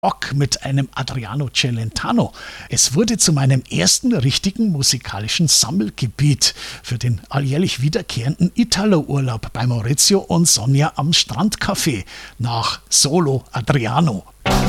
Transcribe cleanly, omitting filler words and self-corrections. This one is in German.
Rock mit einem Adriano Celentano. Es wurde zu meinem ersten richtigen musikalischen Sammelgebiet für den alljährlich wiederkehrenden Italo-Urlaub bei Maurizio und Sonja am Strandcafé nach Solo Adriano.